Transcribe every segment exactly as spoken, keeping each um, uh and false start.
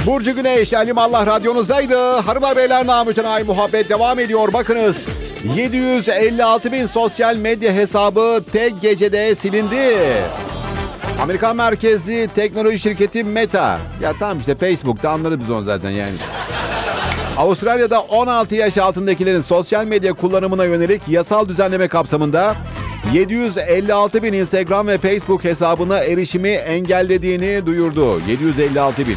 Burcu Güneş, Alimallah radyonuzdaydı. Hanımlar beyler, namütenay muhabbet devam ediyor. Bakınız, yedi yüz elli altı bin sosyal medya hesabı tek gecede silindi. Amerikan merkezli teknoloji şirketi Meta. Ya tamam işte, Facebook'ta anlarız biz onu zaten yani. Avustralya'da on altı yaş altındakilerin sosyal medya kullanımına yönelik yasal düzenleme kapsamında yedi yüz elli altı bin Instagram ve Facebook hesabına erişimi engellediğini duyurdu. yedi yüz elli altı bin.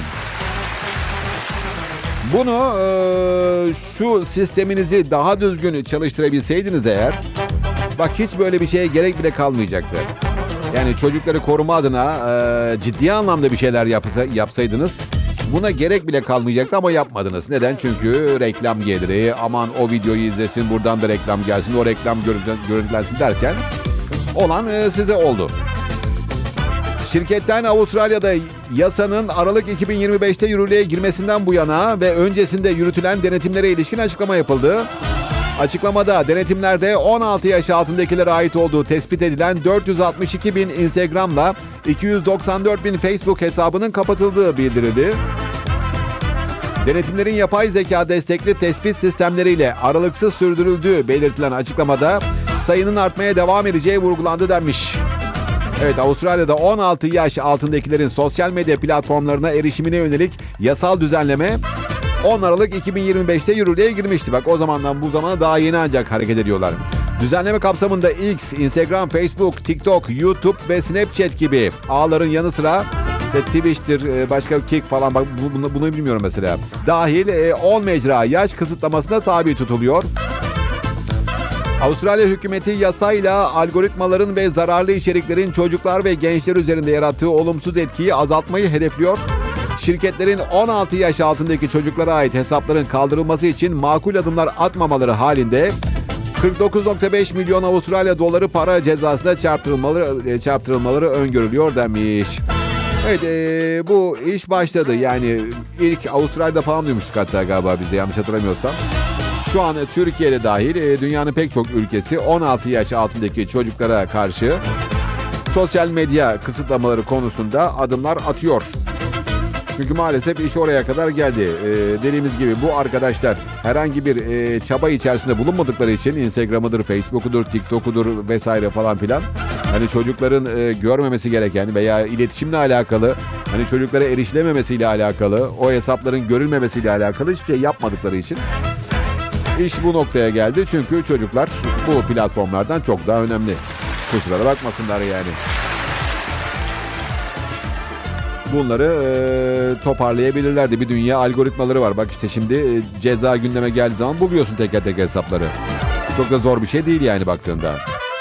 Bunu e, şu sisteminizi daha düzgün çalıştırabilseydiniz eğer, bak hiç böyle bir şeye gerek bile kalmayacaktı. Yani çocukları koruma adına e, ciddi anlamda bir şeyler yapsa, yapsaydınız buna gerek bile kalmayacaktı ama yapmadınız. Neden? Çünkü reklam geliri, aman o videoyu izlesin, buradan da reklam gelsin, o reklam görüntülensin derken olan e, size oldu. Şirketten Avustralya'da yasanın Aralık iki bin yirmi beşte yürürlüğe girmesinden bu yana ve öncesinde yürütülen denetimlere ilişkin açıklama yapıldı. Açıklamada denetimlerde on altı yaş altındakilere ait olduğu tespit edilen dört yüz altmış iki bin Instagram'la iki yüz doksan dört bin Facebook hesabının kapatıldığı bildirildi. Denetimlerin yapay zeka destekli tespit sistemleriyle aralıksız sürdürüldüğü belirtilen açıklamada sayının artmaya devam edeceği vurgulandı denmiş. Evet, Avustralya'da on altı yaş altındakilerin sosyal medya platformlarına erişimine yönelik yasal düzenleme on Aralık iki bin yirmi beşte yürürlüğe girmişti. Bak, o zamandan bu zamana daha yeni ancak hareket ediyorlar. Düzenleme kapsamında X, Instagram, Facebook, TikTok, YouTube ve Snapchat gibi ağların yanı sıra işte Twitch'tir, başka Kik falan, bak bunu, bunu bilmiyorum mesela, dahil on mecra yaş kısıtlamasına tabi tutuluyor. Avustralya hükümeti yasayla algoritmaların ve zararlı içeriklerin çocuklar ve gençler üzerinde yarattığı olumsuz etkiyi azaltmayı hedefliyor. Şirketlerin on altı yaş altındaki çocuklara ait hesapların kaldırılması için makul adımlar atmamaları halinde kırk dokuz virgül beş milyon Avustralya doları para cezasına çarptırılmaları, çarptırılmaları öngörülüyor denmiş. Evet, ee, bu iş başladı. Yani ilk Avustralya'da falan duymuştuk hatta galiba biz de, yanlış hatırlamıyorsam. Şu an Türkiye'de dahil dünyanın pek çok ülkesi on altı yaş altındaki çocuklara karşı sosyal medya kısıtlamaları konusunda adımlar atıyor. Çünkü maalesef iş oraya kadar geldi. Ee, dediğimiz gibi bu arkadaşlar herhangi bir e, çaba içerisinde bulunmadıkları için Instagram'ıdır, Facebook'udur, TikTok'udur vesaire falan filan. Hani çocukların e, görmemesi gereken veya iletişimle alakalı, hani çocuklara erişilememesiyle alakalı, o hesapların görülmemesiyle alakalı hiçbir şey yapmadıkları için İş bu noktaya geldi. Çünkü çocuklar bu platformlardan çok daha önemli. Kusura bakmasınlar yani. Bunları e, toparlayabilirlerdi. Bir dünya algoritmaları var. Bak işte şimdi e, ceza gündeme geldiği zaman buluyorsun teker teker hesapları. Çok da zor bir şey değil yani baktığında.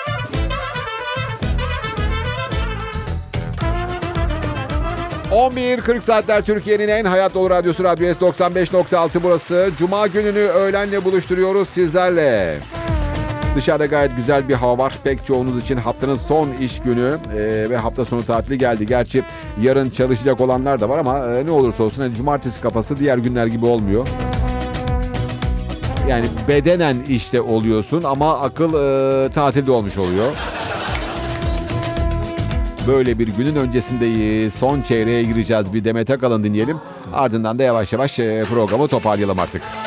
on bir kırk saatler Türkiye'nin en hayat dolu radyosu Radyo S doksan beş nokta altı burası. Cuma gününü öğlenle buluşturuyoruz sizlerle. Dışarıda gayet güzel bir hava var. Pek çoğunuz için haftanın son iş günü e, ve hafta sonu tatili geldi. Gerçi yarın çalışacak olanlar da var ama e, ne olursa olsun hani cumartesi kafası diğer günler gibi olmuyor. Yani bedenen işte oluyorsun ama akıl e, tatilde olmuş oluyor. Böyle bir günün öncesindeyiz. Son çeyreğe gireceğiz. Bir Demet Akalın dinleyelim. Ardından da yavaş yavaş programı toparlayalım artık.